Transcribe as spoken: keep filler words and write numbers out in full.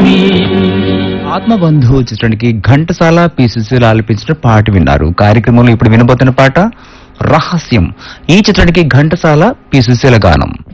ఆత్మబంధు చిత్రానికి ఘంటసాల పి సుశీల ఆలపించిన పాట విన్నారు. కార్యక్రమంలో ఇప్పుడు వినబోతున్న పాట రహస్యం. ఈ చిత్రానికి ఘంటసాల పి సుశీల గానం.